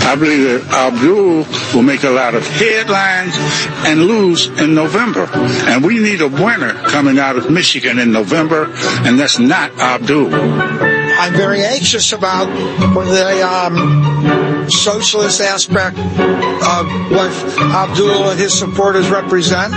I believe that Abdul will make a lot of headlines and lose in November. And we need a winner coming out of Michigan in November, and that's not Abdul. I'm very anxious about the socialist aspect of what Abdul and his supporters represent.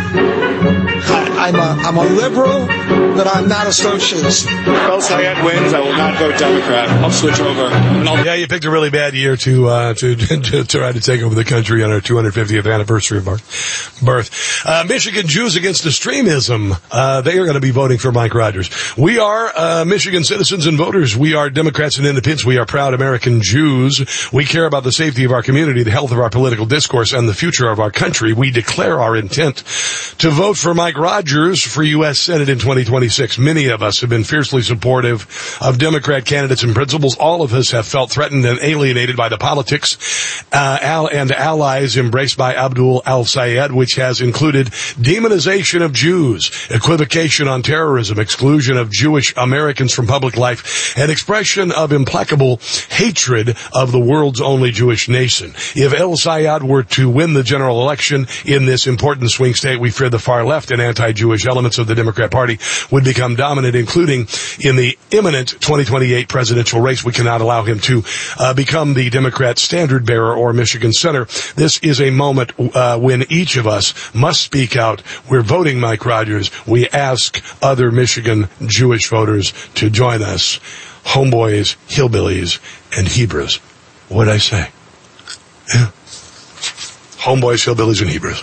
I'm a liberal, but I'm not a socialist. If El Sayed wins, I will not vote Democrat. I'll switch over. Yeah, you picked a really bad year to try to take over the country on our 250th anniversary of birth. Michigan Jews against extremism. They are going to be voting for Mike Rogers. We are Michigan citizens and voters. We are Democrats and independents. We are proud American Jews. We care about the safety of our community, the health of our political discourse, and the future of our country. We declare our intent to vote for Mike Rogers for U.S. Senate in 2026. Many of us have been fiercely supportive of Democrat candidates and principles. All of us have felt threatened and alienated by the politics and allies embraced by Abdul al-Sayed, which has included demonization of Jews, equivocation on terrorism, exclusion of Jewish Americans from public life, and expression of implacable hatred of the world's only Jewish nation. If al-Sayed were to win the general election in this important swing state, we fear the far left and anti-Jewish elements of the Democrat Party would become dominant, including in the imminent 2028 presidential race. We cannot allow him to become the Democrat standard bearer or Michigan senator. This is a moment when each of us must speak out. We're voting Mike Rogers. We ask other Michigan Jewish voters to join us. Homeboys, hillbillies, and Hebrews. What'd I say? Yeah. Homeboys, hillbillies, and Hebrews.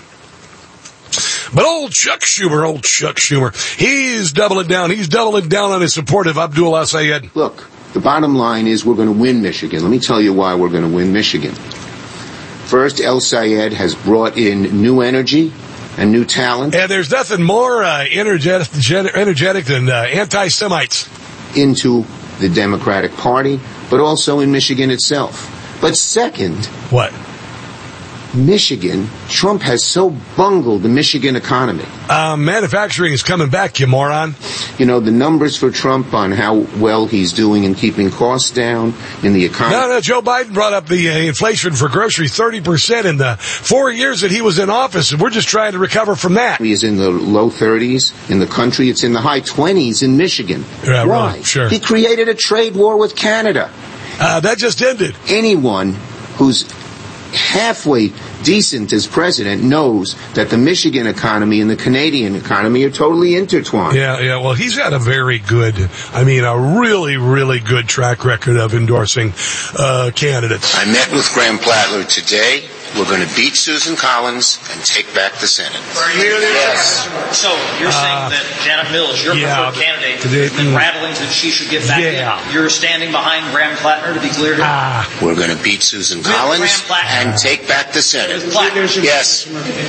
But old Chuck Schumer, he's doubling down. He's doubling down on his support of Abdul al-Sayed. Look, the bottom line is we're going to win Michigan. Let me tell you why we're going to win Michigan. First, al-Sayed has brought in new energy and new talent. And there's nothing more energetic than anti-Semites. Into the Democratic Party, but also in Michigan itself. But second... What? Michigan, Trump has so bungled the Michigan economy. Manufacturing is coming back, you moron. You know, the numbers for Trump on how well he's doing in keeping costs down in the economy. No, Joe Biden brought up the inflation for groceries 30% in the 4 years that he was in office, and we're just trying to recover from that. He is in the low 30s in the country. It's in the high 20s in Michigan. Yeah, why? Right, sure. He created a trade war with Canada. That just ended. Anyone who's halfway decent as president knows that the Michigan economy and the Canadian economy are totally intertwined. Yeah, well, he's got a very good, a really, really good track record of endorsing candidates. I met with Graham Plattler today. We're going to beat Susan Collins and take back the Senate. Yes. So you're saying that Janet Mills, your preferred candidate, has been rattling that she should get back in. You're standing behind Graham Plattner, to be clear here? We're going to beat Susan Collins and take back the Senate. Yes.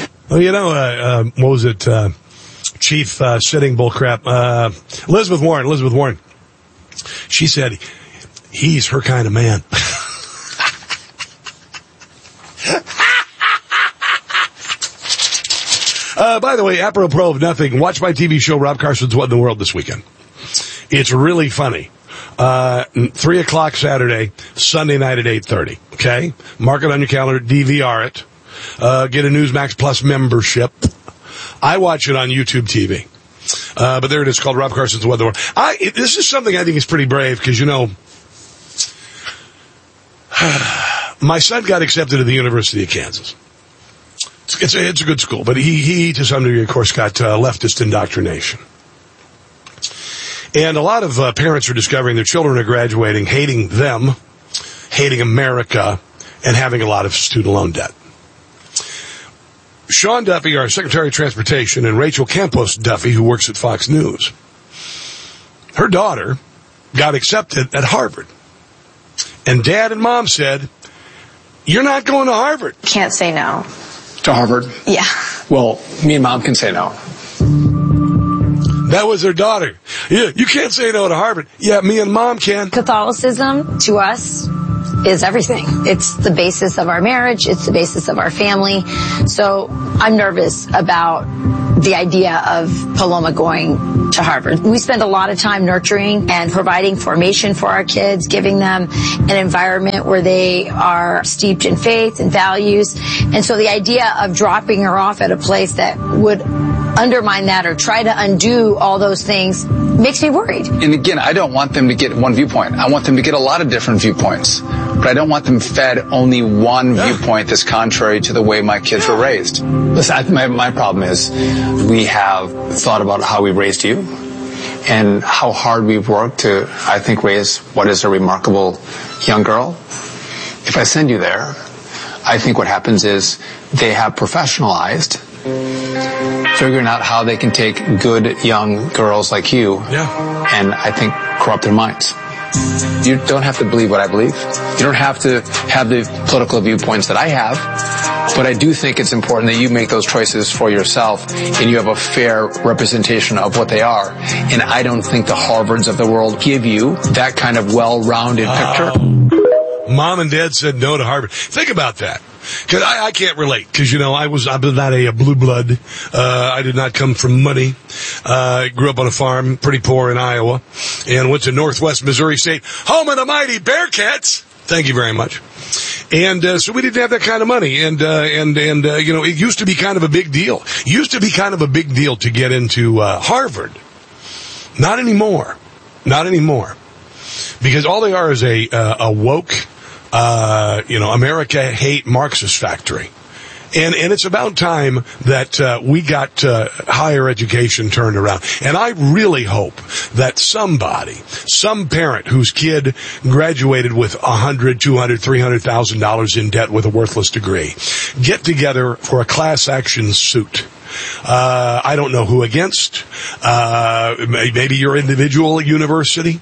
Well, what was it? Chief Sitting Bullcrap. Elizabeth Warren. She said he's her kind of man. By the way, apropos of nothing, watch my TV show Rob Carson's What in the World this weekend. It's really funny. 3 o'clock Saturday, Sunday night at 8:30. Okay? Mark it on your calendar, DVR it. Get a Newsmax Plus membership. I watch it on YouTube TV. But there it is, called Rob Carson's What in the World. This is something I think is pretty brave, because, my son got accepted to the University of Kansas. It's a good school, but he to some degree, of course, got leftist indoctrination. And a lot of parents are discovering their children are graduating, hating them, hating America, and having a lot of student loan debt. Sean Duffy, our Secretary of Transportation, and Rachel Campos Duffy, who works at Fox News, her daughter got accepted at Harvard. And Dad and Mom said, "You're not going to Harvard." Can't say no. To Harvard? Yeah. Well, me and Mom can say no. That was their daughter. Yeah, you can't say no to Harvard. Yeah, me and Mom can. Catholicism, to us, is everything. It's the basis of our marriage. It's the basis of our family. So I'm nervous about the idea of Paloma going to Harvard. We spend a lot of time nurturing and providing formation for our kids, giving them an environment where they are steeped in faith and values. And so the idea of dropping her off at a place that would undermine that or try to undo all those things makes me worried. And again, I don't want them to get one viewpoint. I want them to get a lot of different viewpoints. But I don't want them fed only one viewpoint that's contrary to the way my kids were raised. Listen, my problem is we have thought about how we raised you and how hard we've worked to, I think, raise what is a remarkable young girl. If I send you there, I think what happens is they have professionalized figuring out how they can take good young girls like you and I think corrupt their minds. You don't have to believe what I believe. You don't have to have the political viewpoints that I have. But I do think it's important that you make those choices for yourself and you have a fair representation of what they are. And I don't think the Harvards of the world give you that kind of well-rounded picture. Mom and Dad said no to Harvard. Think about that. Because I can't relate. Because, I'm not a blue blood. I did not come from money. Grew up on a farm, pretty poor in Iowa. And went to Northwest Missouri State, home of the mighty Bearcats. Thank you very much. And so we didn't have that kind of money. And it used to be kind of a big deal. It used to be kind of a big deal to get into Harvard. Not anymore. Not anymore. Because all they are is a woke, America hate Marxist factory. And it's about time that we got higher education turned around. And I really hope that some parent whose kid graduated with $100,000, $200,000, $300,000 in debt with a worthless degree get together for a class action suit. I don't know who against. Maybe your individual university.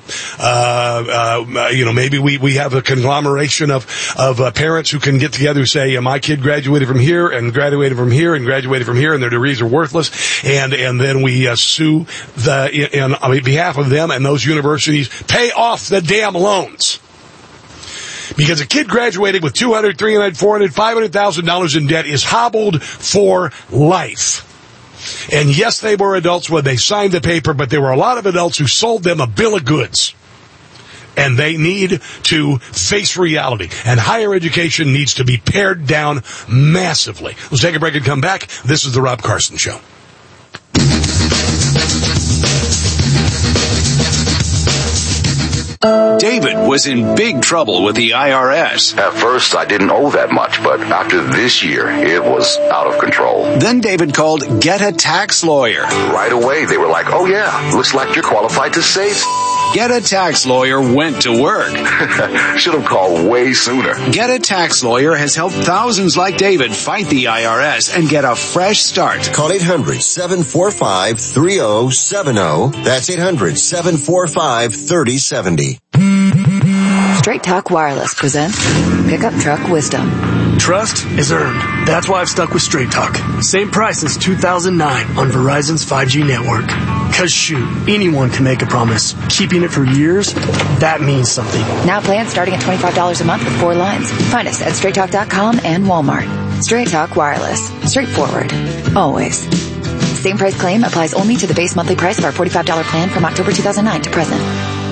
Maybe we have a conglomeration of parents who can get together and say, my kid graduated from here and graduated from here and graduated from here and their degrees are worthless. And then we sue on behalf of them and those universities pay off the damn loans. Because a kid graduated with $200,000, $300,000, $400,000, $500,000 in debt is hobbled for life. And yes, they were adults when they signed the paper, but there were a lot of adults who sold them a bill of goods. And they need to face reality. And higher education needs to be pared down massively. Let's take a break and come back. This is The Rob Carson Show. David was in big trouble with the IRS. At first, I didn't owe that much, but after this year, it was out of control. Then David called Get a Tax Lawyer. Right away, they were like, oh yeah, looks like you're qualified to save. Get a Tax Lawyer went to work. Should have called way sooner. Get a Tax Lawyer has helped thousands like David fight the IRS and get a fresh start. Call 800-745-3070. That's 800-745-3070. Straight Talk Wireless presents Pickup Truck Wisdom. Trust is earned. That's why I've stuck with Straight Talk. Same price as 2009 on Verizon's 5G network. Cause shoot, anyone can make a promise. Keeping it for years, that means something. Now plans starting at $25 a month with 4 lines. Find us at StraightTalk.com and Walmart. Straight Talk Wireless. Straightforward. Always. Same price claim applies only to the base monthly price of our $45 plan from October 2009 to present.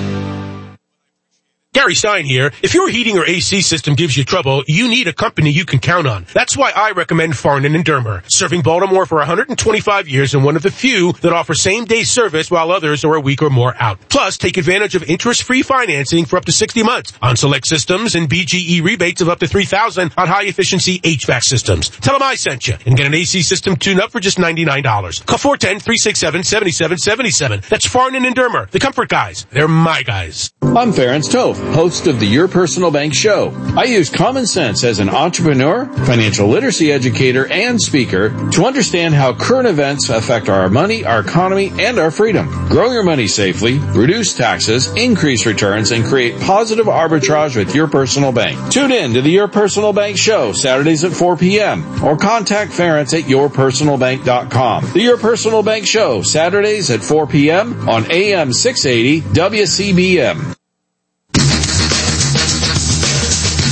Gary Stein here. If your heating or AC system gives you trouble, you need a company you can count on. That's why I recommend Farnan & Dermer. Serving Baltimore for 125 years and one of the few that offer same-day service while others are a week or more out. Plus, take advantage of interest-free financing for up to 60 months on select systems and BGE rebates of up to $3,000 on high-efficiency HVAC systems. Tell them I sent you and get an AC system tune-up for just $99. Call 410-367-7777. That's Farnan & Dermer, the comfort guys. They're my guys. I'm Ference Tove, host of the Your Personal Bank Show. I use common sense as an entrepreneur, financial literacy educator, and speaker to understand how current events affect our money, our economy, and our freedom. Grow your money safely, reduce taxes, increase returns, and create positive arbitrage with Your Personal Bank. Tune in to the Your Personal Bank Show, Saturdays at 4 p.m. or contact Ference at yourpersonalbank.com. The Your Personal Bank Show, Saturdays at 4 p.m. on AM 680 WCBM.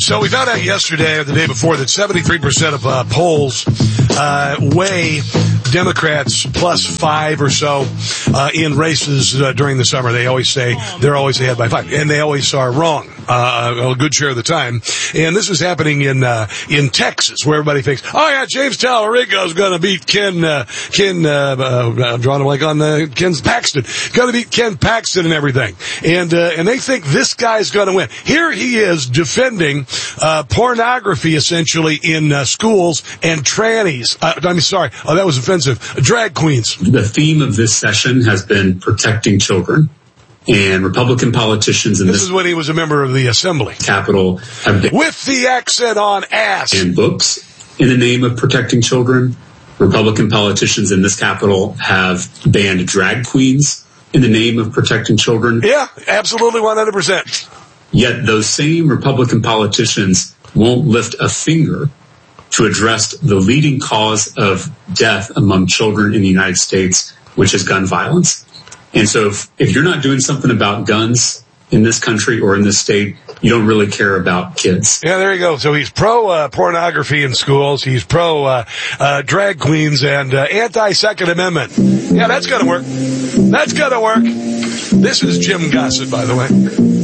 So we found out yesterday or the day before that 73% of polls weigh Democrats plus 5 or so in races during the summer. They always say they're always ahead by 5, and they always are wrong a good share of the time. And this is happening in Texas, where everybody thinks, oh yeah, James Talarico's going to beat Ken. I'm drawing a blank on Ken Paxton. Going to beat Ken Paxton and everything. And they think this guy's going to win. Here he is defending pornography essentially in schools and trannies. That was offensive. Drag queens. The theme of this session has been protecting children. And Republican politicians in this is when he was a member of the Assembly. Capitol have been with the accent on ass. And books in the name of protecting children. Republican politicians in this Capitol have banned drag queens in the name of protecting children. Yeah, absolutely 100%. Yet those same Republican politicians won't lift a finger to address the leading cause of death among children in the United States, which is gun violence. And so if you're not doing something about guns in this country or in this state, you don't really care about kids. Yeah, there you go. So he's pro pornography in schools. He's pro drag queens and anti-Second Amendment. Yeah, that's going to work. That's going to work. This is Jim Gossett, by the way.